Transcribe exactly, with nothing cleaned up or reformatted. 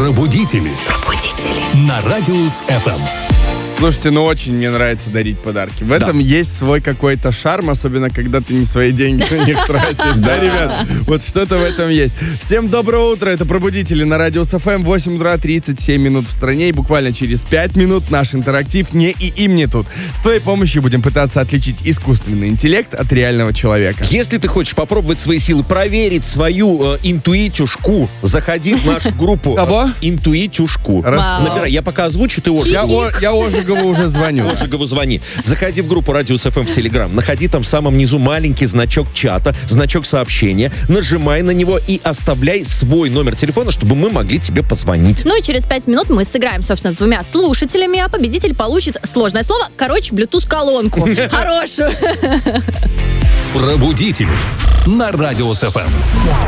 Пробудители. Пробудители. На Радиус эф эм. Слушайте, ну очень мне нравится дарить подарки. В этом Да. есть свой какой-то шарм, особенно когда ты не свои деньги на них тратишь. Да, ребят? Вот что-то в этом есть. Всем доброго утра, это Пробудители на Радиус эф эм. восемь утра тридцать семь минут в стране. И буквально через пять минут наш интерактив «Не и им не тут». С твоей помощью будем пытаться отличить искусственный интеллект от реального человека. Если ты хочешь попробовать свои силы, проверить свою э, интуитюшку, заходи в нашу группу. Кого? э, Интуитюшку. Хорошо. Набирай. Я пока озвучу, ты Я, Ожигову. о- я Ожегову уже звоню. Ожегову звони. Заходи в группу Радиус эф эм в Телеграм. Находи там в самом низу маленький значок чата, значок сообщения. Нажимай на него и оставляй свой номер телефона, чтобы мы могли тебе позвонить. Ну и через пять минут мы сыграем, собственно, с двумя слушателями, а победитель получит сложное слово, короче, Bluetooth-колонку. Хорошую. Пробудители. На Радиус эф эм.